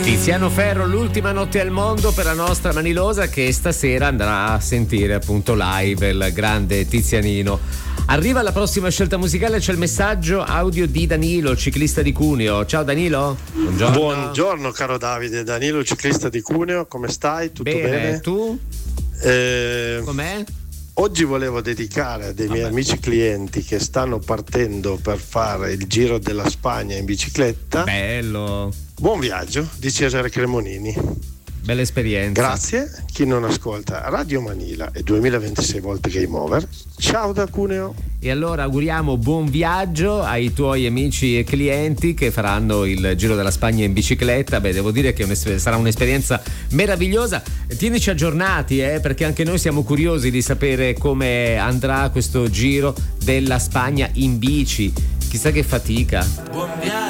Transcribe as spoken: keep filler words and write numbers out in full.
Tiziano Ferro, l'ultima notte al mondo per la nostra Manilosa, che stasera andrà a sentire appunto live il grande Tizianino. Arriva la prossima scelta musicale, c'è il messaggio audio di Danilo, ciclista di Cuneo. Ciao Danilo. Buongiorno. Buongiorno caro Davide, Danilo, ciclista di Cuneo, come stai? Tutto bene? Bene, tu? Eh, Com'è? Oggi volevo dedicare a dei miei Vabbè. amici clienti che stanno partendo per fare il Giro della Spagna in bicicletta. Bello. Buon viaggio di Cesare Cremonini. Bella esperienza. Grazie. Chi non ascolta Radio Manila e duemilaventisei volte Game Over. Ciao da Cuneo. E allora auguriamo buon viaggio ai tuoi amici e clienti che faranno il Giro della Spagna in bicicletta. Beh, devo dire che un'esper- sarà un'esperienza meravigliosa. Tienici aggiornati, eh, perché anche noi siamo curiosi di sapere come andrà questo Giro della Spagna in bici. Chissà che fatica. Buon viaggio.